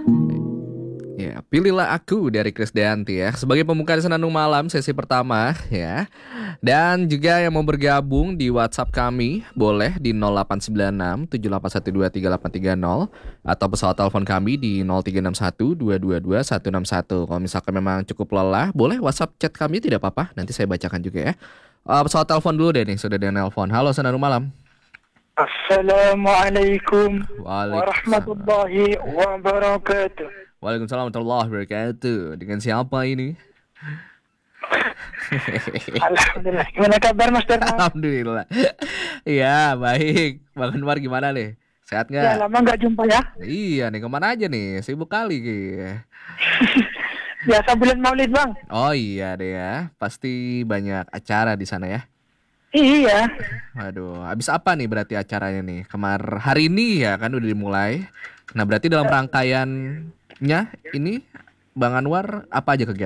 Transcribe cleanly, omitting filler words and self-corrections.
Ya, pilihlah aku dari Krisdayanti ya sebagai pembuka Senandung Malam sesi pertama ya. Dan juga yang mau bergabung di WhatsApp kami boleh di 0896 78123830 atau pesawat telepon kami di 0361 222 161. Kalau misalkan memang cukup lelah, boleh WhatsApp chat kami tidak apa-apa. Nanti saya bacakan juga ya. Pesawat telepon dulu deh nih, sudah ada yang nelpon. Halo Senandung Malam. Assalamualaikum Waalaikumsalam. warahmatullahi wabarakatuh. Waalaikumsalam warahmatullahi wabarakatuh. Dengan siapa ini? Alhamdulillah. Gimana kabar Mas Darman? Alhamdulillah. Iya, baik. Bang Anwar gimana nih? Sehat Ya nggak? lama nggak jumpa ya. Iya nih, kemana aja nih? Sibuk kali. Ki. Biasa bulan Maulid Bang. Oh iya deh ya. Pasti banyak acara di sana ya. Iya. Waduh, habis apa nih berarti acaranya nih? Hari ini ya kan udah dimulai. Nah, berarti dalam rangkaiannya ini Bang Anwar apa aja kegiatan?